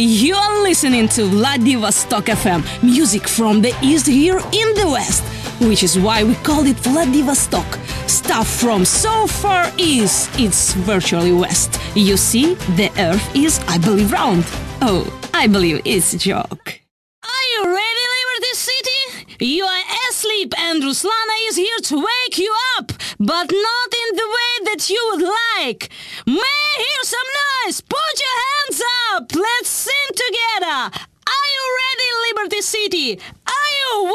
You are listening to Vladivostok FM, music from the east here in the west, which is why we call it Vladivostok. Stuff from so far east, it's virtually west. You see, the earth is, I believe, round. Oh, I believe it's a joke. Are you ready, Liberty City? You are asleep and Ruslana is here to wake you up, but not in the way that you would like. May I hear some noise? Put your hands up! Let's sing together! Are you ready, Liberty City? Are you